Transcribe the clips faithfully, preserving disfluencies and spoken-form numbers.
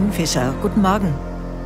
Kingfisher. Guten Morgen.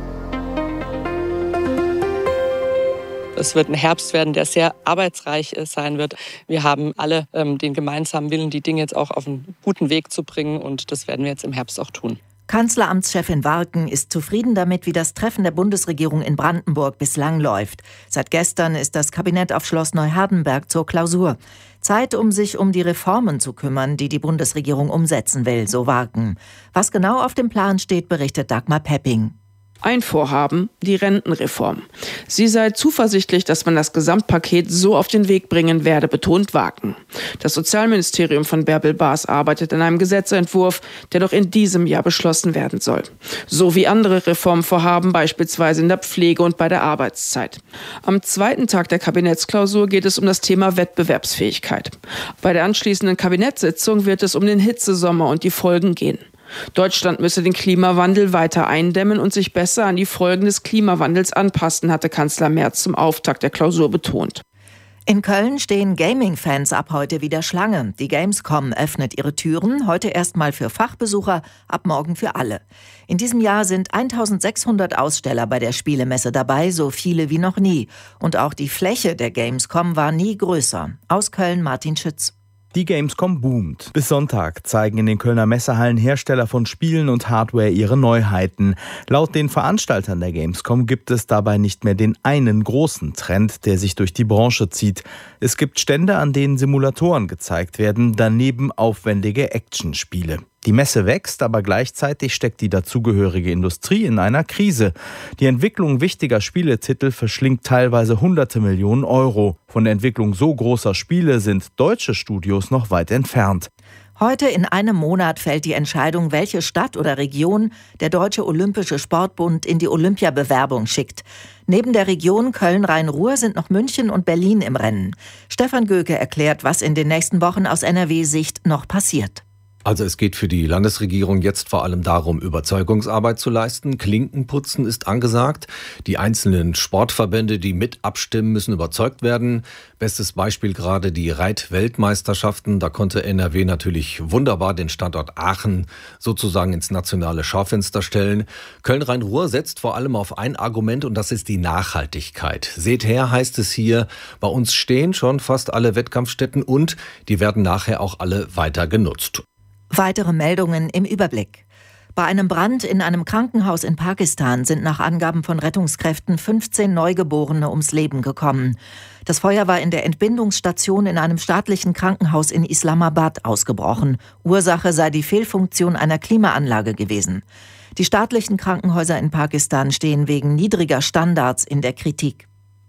Es wird ein Herbst werden, der sehr arbeitsreich sein wird. Wir haben alle ähm, den gemeinsamen Willen, die Dinge jetzt auch auf einen guten Weg zu bringen. Und das werden wir jetzt im Herbst auch tun. Kanzleramtschefin Warken ist zufrieden damit, wie das Treffen der Bundesregierung in Brandenburg bislang läuft. Seit gestern ist das Kabinett auf Schloss Neuhardenberg zur Klausur. Zeit, um sich um die Reformen zu kümmern, die die Bundesregierung umsetzen will, so Warken. Was genau auf dem Plan steht, berichtet Dagmar Pepping. Ein Vorhaben, die Rentenreform. Sie sei zuversichtlich, dass man das Gesamtpaket so auf den Weg bringen werde, betont Warken. Das Sozialministerium von Bärbel Baas arbeitet an einem Gesetzentwurf, der noch in diesem Jahr beschlossen werden soll. So wie andere Reformvorhaben, beispielsweise in der Pflege und bei der Arbeitszeit. Am zweiten Tag der Kabinettsklausur geht es um das Thema Wettbewerbsfähigkeit. Bei der anschließenden Kabinettssitzung wird es um den Hitzesommer und die Folgen gehen. Deutschland müsse den Klimawandel weiter eindämmen und sich besser an die Folgen des Klimawandels anpassen, hatte Kanzler Merz zum Auftakt der Klausur betont. In Köln stehen Gaming-Fans ab heute wieder Schlange. Die Gamescom öffnet ihre Türen, heute erstmal für Fachbesucher, ab morgen für alle. In diesem Jahr sind eintausendsechshundert Aussteller bei der Spielemesse dabei, so viele wie noch nie. Und auch die Fläche der Gamescom war nie größer. Aus Köln Martin Schütz. Die Gamescom boomt. Bis Sonntag zeigen in den Kölner Messehallen Hersteller von Spielen und Hardware ihre Neuheiten. Laut den Veranstaltern der Gamescom gibt es dabei nicht mehr den einen großen Trend, der sich durch die Branche zieht. Es gibt Stände, an denen Simulatoren gezeigt werden, daneben aufwendige Actionspiele. Die Messe wächst, aber gleichzeitig steckt die dazugehörige Industrie in einer Krise. Die Entwicklung wichtiger Spieletitel verschlingt teilweise hunderte Millionen Euro. Von der Entwicklung so großer Spiele sind deutsche Studios noch weit entfernt. Heute in einem Monat fällt die Entscheidung, welche Stadt oder Region der Deutsche Olympische Sportbund in die Olympiabewerbung schickt. Neben der Region Köln-Rhein-Ruhr sind noch München und Berlin im Rennen. Stefan Göke erklärt, was in den nächsten Wochen aus N R W-Sicht noch passiert. Also es geht für die Landesregierung jetzt vor allem darum, Überzeugungsarbeit zu leisten. Klinkenputzen ist angesagt. Die einzelnen Sportverbände, die mit abstimmen, müssen überzeugt werden. Bestes Beispiel gerade die Reit-Weltmeisterschaften. Da konnte N R W natürlich wunderbar den Standort Aachen sozusagen ins nationale Schaufenster stellen. Köln-Rhein-Ruhr setzt vor allem auf ein Argument und das ist die Nachhaltigkeit. Seht her, heißt es hier, bei uns stehen schon fast alle Wettkampfstätten und die werden nachher auch alle weiter genutzt. Weitere Meldungen im Überblick. Bei einem Brand in einem Krankenhaus in Pakistan sind nach Angaben von Rettungskräften fünfzehn Neugeborene ums Leben gekommen. Das Feuer war in der Entbindungsstation in einem staatlichen Krankenhaus in Islamabad ausgebrochen. Ursache sei die Fehlfunktion einer Klimaanlage gewesen. Die staatlichen Krankenhäuser in Pakistan stehen wegen niedriger Standards in der Kritik.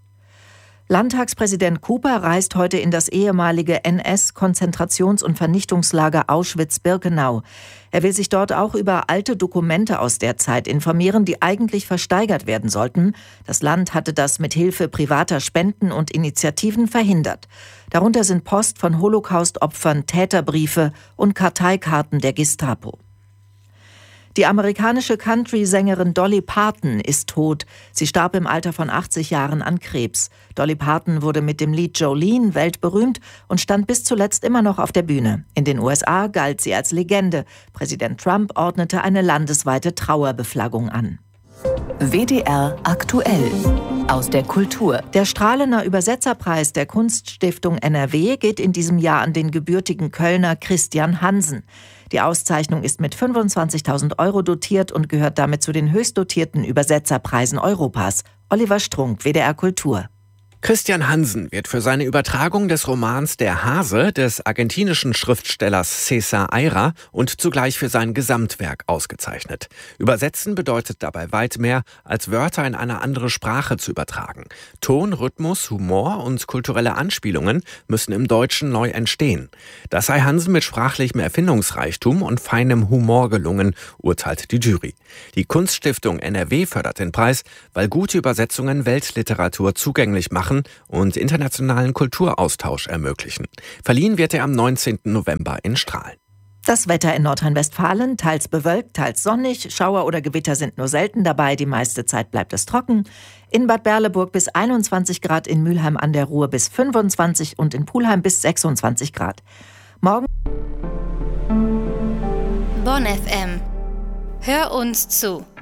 Landtagspräsident Cooper reist heute in das ehemalige N S-Konzentrations- und Vernichtungslager Auschwitz-Birkenau. Er will sich dort auch über alte Dokumente aus der Zeit informieren, die eigentlich versteigert werden sollten. Das Land hatte das mit Hilfe privater Spenden und Initiativen verhindert. Darunter sind Post von Holocaust-Opfern, Täterbriefe und Karteikarten der Gestapo. Die amerikanische Country-Sängerin Dolly Parton ist tot. Sie starb im Alter von achtzig Jahren an Krebs. Dolly Parton wurde mit dem Lied Jolene weltberühmt und stand bis zuletzt immer noch auf der Bühne. In den U S A galt sie als Legende. Präsident Trump ordnete eine landesweite Trauerbeflaggung an. W D R aktuell. Aus der Kultur. Der Strahlener Übersetzerpreis der Kunststiftung N R W geht in diesem Jahr an den gebürtigen Kölner Christian Hansen. Die Auszeichnung ist mit fünfundzwanzigtausend Euro dotiert und gehört damit zu den höchst dotierten Übersetzerpreisen Europas. Oliver Strunk, W D R Kultur. Christian Hansen wird für seine Übertragung des Romans Der Hase des argentinischen Schriftstellers César Aira und zugleich für sein Gesamtwerk ausgezeichnet. Übersetzen bedeutet dabei weit mehr, als Wörter in eine andere Sprache zu übertragen. Ton, Rhythmus, Humor und kulturelle Anspielungen müssen im Deutschen neu entstehen. Das sei Hansen mit sprachlichem Erfindungsreichtum und feinem Humor gelungen, urteilt die Jury. Die Kunststiftung N R W fördert den Preis, weil gute Übersetzungen Weltliteratur zugänglich machen und internationalen Kulturaustausch ermöglichen. Verliehen wird er am neunzehnten November in Strahlen. Das Wetter in Nordrhein-Westfalen, teils bewölkt, teils sonnig. Schauer oder Gewitter sind nur selten dabei. Die meiste Zeit bleibt es trocken. In Bad Berleburg bis einundzwanzig Grad, in Mülheim an der Ruhr bis fünfundzwanzig und in Pulheim bis sechsundzwanzig Grad. Morgen Bonn F M. Hör uns zu.